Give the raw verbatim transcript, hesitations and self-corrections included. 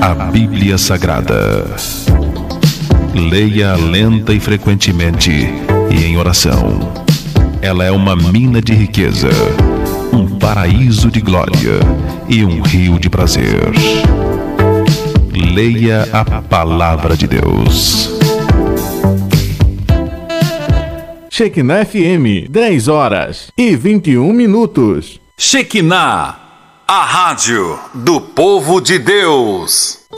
a Bíblia Sagrada. Leia lenta e frequentemente e em oração. Ela é uma mina de riqueza, um paraíso de glória e um rio de prazer. Leia a Palavra de Deus. Shekinah F M, dez horas e vinte e um minutos. Shekinah, a rádio do povo de Deus.